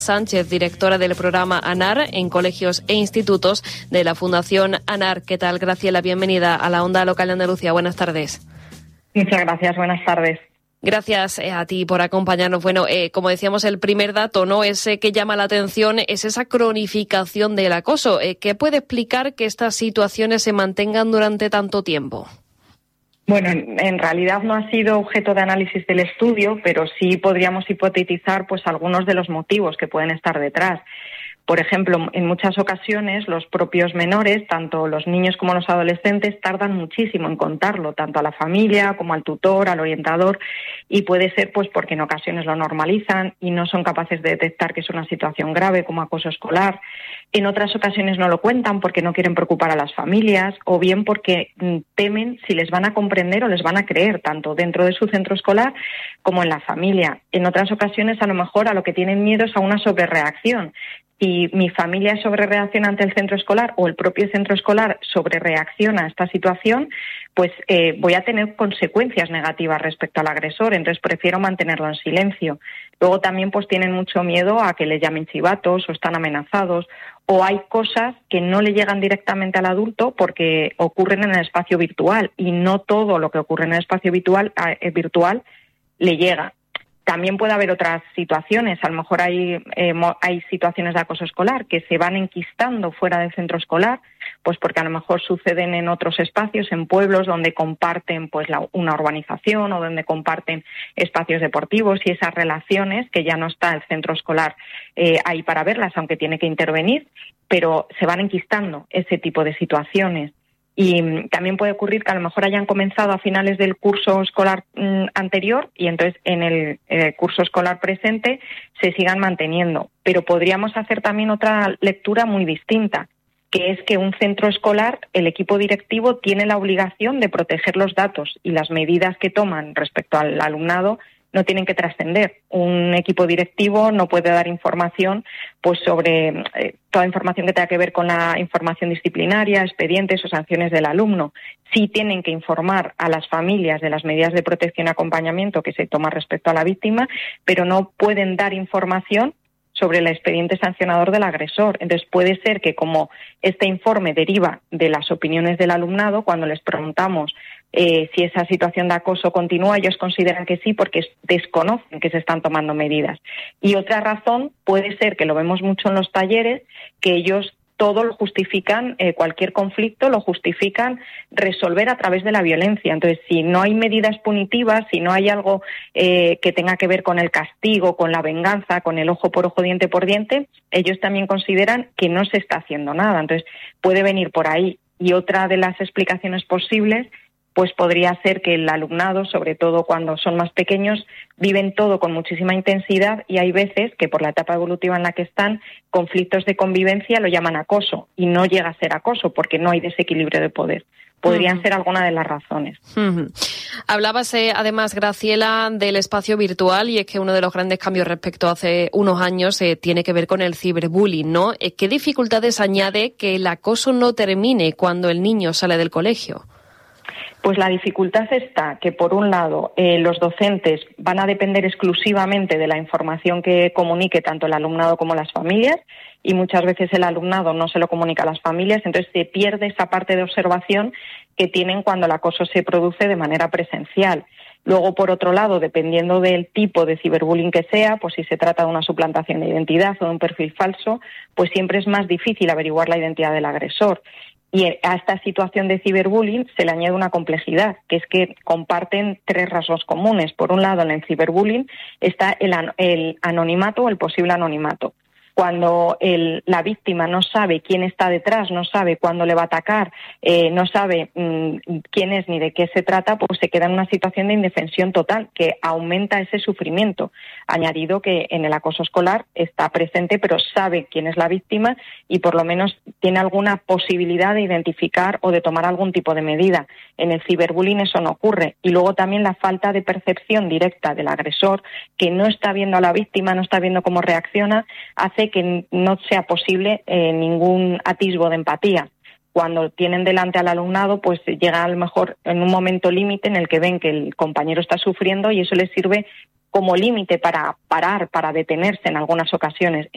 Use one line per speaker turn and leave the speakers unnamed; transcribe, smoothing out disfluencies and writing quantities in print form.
Sánchez, directora del programa ANAR en colegios e institutos de la Fundación ANAR. ¿Qué tal, Graciela? Bienvenida a la Onda Local de Andalucía. Buenas tardes.
Muchas gracias. Buenas tardes.
Gracias a ti por acompañarnos. Bueno, como decíamos, el primer dato, ¿no? Ese que llama la atención es esa cronificación del acoso. ¿Qué puede explicar que estas situaciones se mantengan durante tanto tiempo?
Bueno, en realidad no ha sido objeto de análisis del estudio, pero sí podríamos hipotetizar pues algunos de los motivos que pueden estar detrás. Por ejemplo, en muchas ocasiones los propios menores, tanto los niños como los adolescentes, tardan muchísimo en contarlo, tanto a la familia como al tutor, al orientador, y puede ser pues porque en ocasiones lo normalizan y no son capaces de detectar que es una situación grave como acoso escolar. En otras ocasiones no lo cuentan porque no quieren preocupar a las familias o bien porque temen si les van a comprender o les van a creer, tanto dentro de su centro escolar como en la familia. En otras ocasiones, a lo mejor, a lo que tienen miedo es a una sobrereacción. Si mi familia sobrereacciona ante el centro escolar o el propio centro escolar sobrereacciona a esta situación, pues voy a tener consecuencias negativas respecto al agresor, entonces prefiero mantenerlo en silencio. Luego también pues tienen mucho miedo a que les llamen chivatos o están amenazados, o hay cosas que no le llegan directamente al adulto porque ocurren en el espacio virtual y no todo lo que ocurre en el espacio virtual le llega. También puede haber otras situaciones, a lo mejor hay situaciones de acoso escolar que se van enquistando fuera del centro escolar, pues porque a lo mejor suceden en otros espacios, en pueblos donde comparten pues una urbanización o donde comparten espacios deportivos, y esas relaciones que ya no está el centro escolar ahí para verlas, aunque tiene que intervenir, pero se van enquistando ese tipo de situaciones. Y también puede ocurrir que a lo mejor hayan comenzado a finales del curso escolar anterior y entonces en el curso escolar presente se sigan manteniendo. Pero podríamos hacer también otra lectura muy distinta, que es que un centro escolar, el equipo directivo tiene la obligación de proteger los datos y las medidas que toman respecto al alumnado no tienen que trascender. Un equipo directivo no puede dar información pues sobre toda información que tenga que ver con la información disciplinaria, expedientes o sanciones del alumno. Sí tienen que informar a las familias de las medidas de protección y acompañamiento que se toman respecto a la víctima, pero no pueden dar información sobre el expediente sancionador del agresor. Entonces puede ser que, como este informe deriva de las opiniones del alumnado, cuando les preguntamos si esa situación de acoso continúa, ellos consideran que sí porque desconocen que se están tomando medidas. Y otra razón puede ser, que lo vemos mucho en los talleres, que ellos todo lo justifican, cualquier conflicto lo justifican resolver a través de la violencia. Entonces, si no hay medidas punitivas, si no hay algo que tenga que ver con el castigo, con la venganza, con el ojo por ojo, diente por diente, ellos también consideran que no se está haciendo nada. Entonces, puede venir por ahí. Y otra de las explicaciones posibles pues podría ser que el alumnado, sobre todo cuando son más pequeños, viven todo con muchísima intensidad y hay veces que por la etapa evolutiva en la que están, conflictos de convivencia lo llaman acoso y no llega a ser acoso porque no hay desequilibrio de poder. Podrían ser alguna de las razones.
Hablabas, además, Graciela, del espacio virtual, y es que uno de los grandes cambios respecto a hace unos años tiene que ver con el ciberbullying, ¿no? ¿Qué dificultades añade que el acoso no termine cuando el niño sale del colegio?
Pues la dificultad está que, por un lado, los docentes van a depender exclusivamente de la información que comunique tanto el alumnado como las familias, y muchas veces el alumnado no se lo comunica a las familias, entonces se pierde esa parte de observación que tienen cuando el acoso se produce de manera presencial. Luego, por otro lado, dependiendo del tipo de ciberbullying que sea, pues si se trata de una suplantación de identidad o de un perfil falso, pues siempre es más difícil averiguar la identidad del agresor. Y a esta situación de ciberbullying se le añade una complejidad, que es que comparten tres rasgos comunes. Por un lado, en el ciberbullying está el anonimato o el posible anonimato. Cuando la víctima no sabe quién está detrás, no sabe cuándo le va a atacar, no sabe quién es ni de qué se trata, pues se queda en una situación de indefensión total, que aumenta ese sufrimiento. Añadido que en el acoso escolar está presente, pero sabe quién es la víctima y por lo menos tiene alguna posibilidad de identificar o de tomar algún tipo de medida. En el ciberbullying eso no ocurre. Y luego también la falta de percepción directa del agresor, que no está viendo a la víctima, no está viendo cómo reacciona, hace que no sea posible ningún atisbo de empatía. Cuando tienen delante al alumnado, pues llega a lo mejor en un momento límite en el que ven que el compañero está sufriendo y eso les sirve como límite para parar, para detenerse en algunas ocasiones.